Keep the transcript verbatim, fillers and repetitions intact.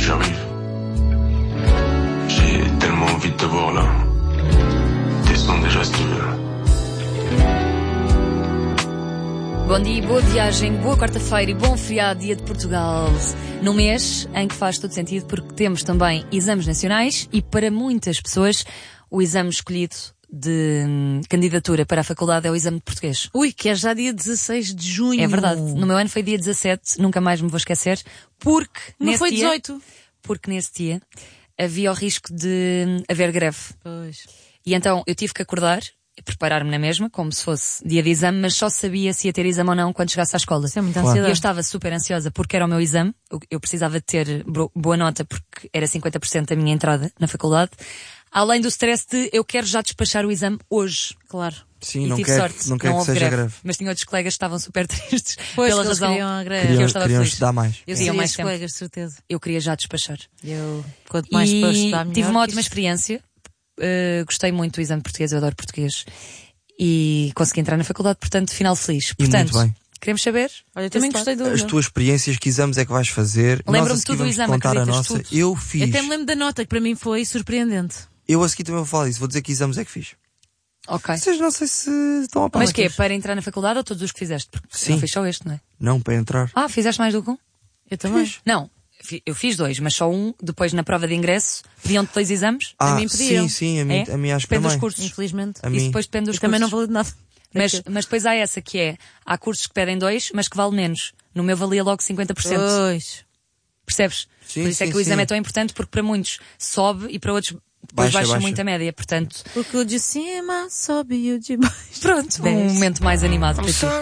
J'arrive. J'ai tellement envie de te voir là. Descends déjà si tu veux. Bom dia, boa viagem, boa quarta-feira e bom feriado, dia de Portugal. Num mês em que faz todo sentido porque temos também exames nacionais e para muitas pessoas o exame escolhido de hum, candidatura para a faculdade é o exame de português. Ui, que é já dia dezesseis de junho. É verdade. No meu ano foi dia dezassete, nunca mais me vou esquecer, porque Não nesse foi dia, dezoito? Porque nesse dia havia o risco de hum, haver greve. Pois. E então eu tive que acordar e preparar-me na mesma, como se fosse dia de exame, mas só sabia se ia ter exame ou não quando chegasse à escola. Isso é muita E ansiedade. eu estava super ansiosa porque era o meu exame, eu, eu precisava de ter bro- boa nota porque era cinquenta por cento da minha entrada na faculdade. Além do stress de eu quero já despachar o exame hoje. Claro. Sim, E não tive quer, sorte, não quer que houve seja greve. greve. Mas tinha outros colegas que estavam super tristes Pois, pela que eles razão queriam a greve. que eu Queriam, estava queriam feliz. estudar mais. Eu Queriam sei mais esses tempo. colegas, de certeza. Eu queria já despachar. Eu, quanto mais E para estudar, melhor. tive uma que ótima isto- experiência. Uh, gostei muito do exame de português, eu adoro português. E consegui entrar na faculdade, portanto, final feliz. E Portanto, muito bem. queremos saber? Olha, eu também Desse gostei do As meu. tuas experiências, que exames é que vais fazer? Lembro-me Nós a seguir tudo do vamos exame, contar a acreditas, nossa. tudo. Eu Eu fiz. até me lembro da nota, que para mim foi surpreendente. Eu a seguir também vou falar disso. Vou dizer que exames é que fiz. Ok. Vocês não sei se estão a par. Mas que é para entrar na faculdade ou todos os que fizeste? Porque Sim. não fiz só este, não é? Não, para entrar. Ah, fizeste mais do que um? Eu também. Fiz. Não, fi- eu fiz dois, mas só um. Depois na prova de ingresso pediam-te dois exames. Ah, mim pediam. sim, sim, a mim, É? a mim acho que Depende dos também. cursos. Infelizmente. A Isso mim. depois depende dos E também não cursos. valeu de nada. Mas, mas depois há essa que é, há cursos que pedem dois, mas que vale menos. No meu valia logo cinquenta por cento. Pois. Percebes? Sim, Por isso é sim, que o exame sim. é tão importante, porque para muitos sobe e para outros depois Baixa, baixa, baixa. muito a média. Portanto, Porque o de cima sobe e o de baixo. pronto, um Desce. momento mais animado para ti.